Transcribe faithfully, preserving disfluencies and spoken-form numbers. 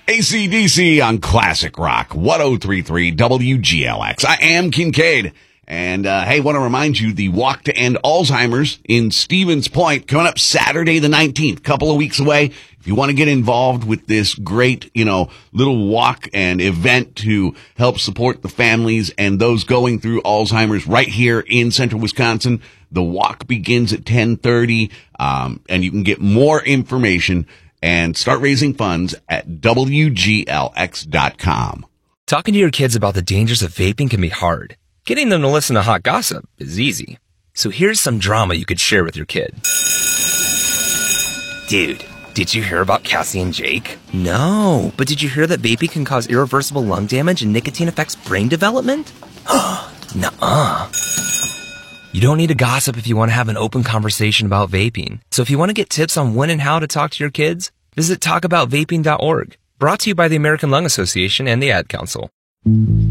A C D C on Classic Rock, one oh three point three W G L X. I am Kincaid. And, uh, hey, want to remind you, the Walk to End Alzheimer's in Stevens Point coming up Saturday the nineteenth, couple of weeks away. If you want to get involved with this great, you know, little walk and event to help support the families and those going through Alzheimer's right here in central Wisconsin, the walk begins at ten thirty, um, and you can get more information and start raising funds at W G L X dot com. Talking to your kids about the dangers of vaping can be hard. Getting them to listen to hot gossip is easy. So here's some drama you could share with your kid. Dude, did you hear about Cassie and Jake? No, but did you hear that vaping can cause irreversible lung damage and nicotine affects brain development? Nuh-uh. You don't need to gossip if you want to have an open conversation about vaping. So if you want to get tips on when and how to talk to your kids, visit talk about vaping dot org. Brought to you by the American Lung Association and the Ad Council.